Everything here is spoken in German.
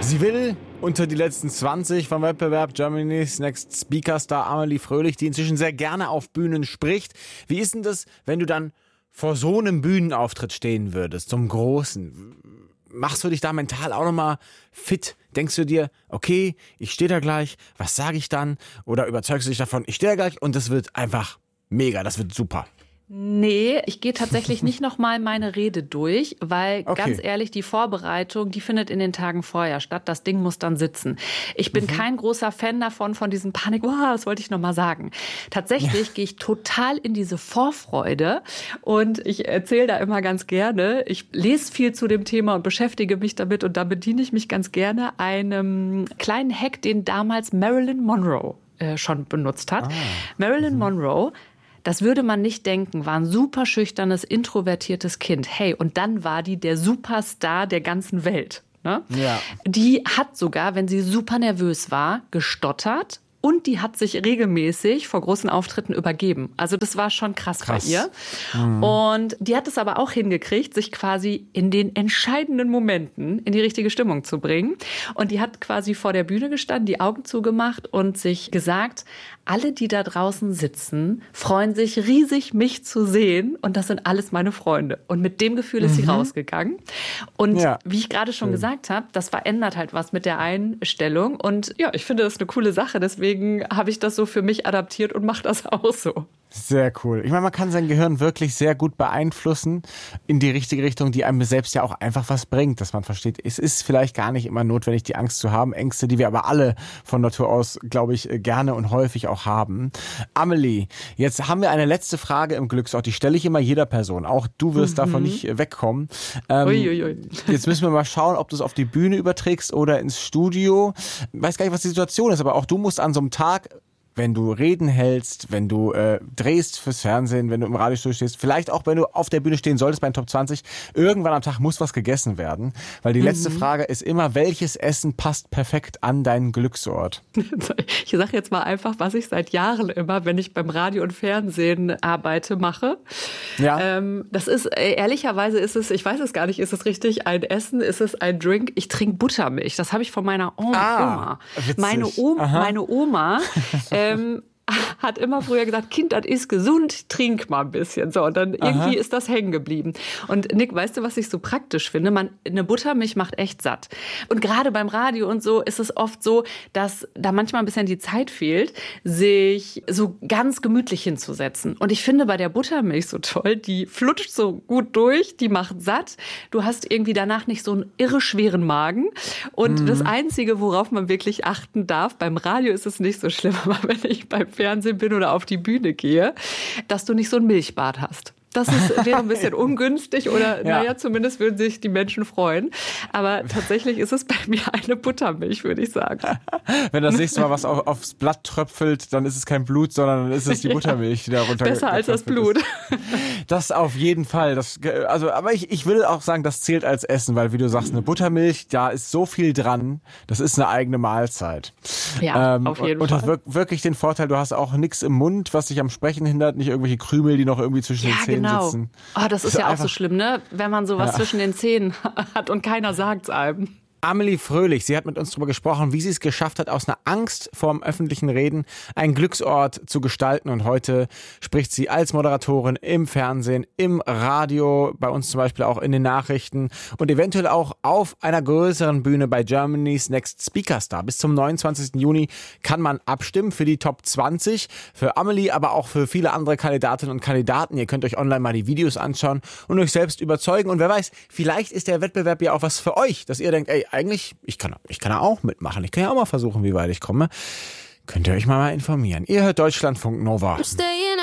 Sie will unter die letzten 20 vom Wettbewerb Germany's Next Speaker Star Amelie Fröhlich, die inzwischen sehr gerne auf Bühnen spricht. Wie ist denn das, wenn du dann vor so einem Bühnenauftritt stehen würdest, zum Großen? Machst du dich da mental auch nochmal fit? Denkst du dir, okay, ich stehe da gleich, was sage ich dann? Oder überzeugst du dich davon, ich stehe da gleich und das wird einfach mega, das wird super? Nee, ich gehe tatsächlich nicht nochmal meine Rede durch, weil ganz ehrlich, die Vorbereitung, die findet in den Tagen vorher statt. Das Ding muss dann sitzen. Ich bin kein großer Fan von diesem Panik, das wollte ich nochmal sagen. Tatsächlich gehe ich total in diese Vorfreude und ich erzähle da immer ganz gerne. Ich lese viel zu dem Thema und beschäftige mich damit und da bediene ich mich ganz gerne einem kleinen Hack, den damals Marilyn Monroe schon benutzt hat. Marilyn Monroe, das würde man nicht denken, war ein super schüchternes, introvertiertes Kind. Hey, und dann war die der Superstar der ganzen Welt. Ne? Ja. Die hat sogar, wenn sie super nervös war, gestottert. Und die hat sich regelmäßig vor großen Auftritten übergeben. Also das war schon krass. Bei ihr. Und die hat es aber auch hingekriegt, sich quasi in den entscheidenden Momenten in die richtige Stimmung zu bringen. Und die hat quasi vor der Bühne gestanden, die Augen zugemacht und sich gesagt, alle, die da draußen sitzen, freuen sich riesig, mich zu sehen. Und das sind alles meine Freunde. Und mit dem Gefühl ist sie rausgegangen. Und wie ich gerade schon gesagt habe, das verändert halt was mit der Einstellung. Und ja, ich finde das eine coole Sache. Deswegen habe ich das so für mich adaptiert und mache das auch so. Sehr cool. Ich meine, man kann sein Gehirn wirklich sehr gut beeinflussen in die richtige Richtung, die einem selbst ja auch einfach was bringt, dass man versteht, es ist vielleicht gar nicht immer notwendig, die Angst zu haben. Ängste, die wir aber alle von Natur aus, glaube ich, gerne und häufig auch haben. Amelie, jetzt haben wir eine letzte Frage im Glücksort. Die stelle ich immer jeder Person. Auch du wirst davon nicht wegkommen. Jetzt müssen wir mal schauen, ob du es auf die Bühne überträgst oder ins Studio. Ich weiß gar nicht, was die Situation ist, aber auch du musst an so einem Tag, wenn du Reden hältst, wenn du drehst fürs Fernsehen, wenn du im Radiostudio stehst, vielleicht auch, wenn du auf der Bühne stehen solltest bei den Top 20, irgendwann am Tag muss was gegessen werden. Weil die letzte Frage ist immer, welches Essen passt perfekt an deinen Glücksort? Ich sage jetzt mal einfach, was ich seit Jahren immer, wenn ich beim Radio und Fernsehen arbeite, mache. Ja. Das ist, ehrlicherweise ist es, ich weiß es gar nicht, ist es richtig ein Essen, ist es ein Drink? Ich trinke Buttermilch. Das habe ich von meiner Oma. Witzig. Meine Oma hat immer früher gesagt, Kind, das ist gesund, trink mal ein bisschen. So, und dann irgendwie ist das hängen geblieben. Und Nick, weißt du, was ich so praktisch finde? Eine Buttermilch macht echt satt. Und gerade beim Radio und so ist es oft so, dass da manchmal ein bisschen die Zeit fehlt, sich so ganz gemütlich hinzusetzen. Und ich finde bei der Buttermilch so toll, die flutscht so gut durch, die macht satt. Du hast irgendwie danach nicht so einen irre schweren Magen. Und das Einzige, worauf man wirklich achten darf, beim Radio ist es nicht so schlimm, aber wenn ich beim Fernsehen bin oder auf die Bühne gehe, dass du nicht so ein Milchbad hast. Das wäre ein bisschen ungünstig oder naja, zumindest würden sich die Menschen freuen. Aber tatsächlich ist es bei mir eine Buttermilch, würde ich sagen. Wenn das nächste Mal was aufs Blatt tröpfelt, dann ist es kein Blut, sondern dann ist es die Buttermilch, die da runter. Besser als das Blut. Das auf jeden Fall. Aber ich würde auch sagen, das zählt als Essen, weil wie du sagst, eine Buttermilch, da ist so viel dran. Das ist eine eigene Mahlzeit. Ja, auf jeden Fall. Und hat wirklich den Vorteil, du hast auch nichts im Mund, was dich am Sprechen hindert, nicht irgendwelche Krümel, die noch irgendwie zwischen den Zähnen sitzen. Oh, das ist ja auch so schlimm, ne? Wenn man sowas zwischen den Zähnen hat und keiner sagt's einem. Amelie Fröhlich, sie hat mit uns darüber gesprochen, wie sie es geschafft hat, aus einer Angst vorm öffentlichen Reden einen Glücksort zu gestalten. Und heute spricht sie als Moderatorin im Fernsehen, im Radio, bei uns zum Beispiel auch in den Nachrichten und eventuell auch auf einer größeren Bühne bei Germany's Next Speaker Star. Bis zum 29. Juni kann man abstimmen für die Top 20, für Amelie, aber auch für viele andere Kandidatinnen und Kandidaten. Ihr könnt euch online mal die Videos anschauen und euch selbst überzeugen. Und wer weiß, vielleicht ist der Wettbewerb ja auch was für euch, dass ihr denkt, ey, eigentlich, ich kann ja auch mitmachen. Ich kann ja auch mal versuchen, wie weit ich komme. Könnt ihr euch mal informieren. Ihr hört Deutschlandfunk Nova.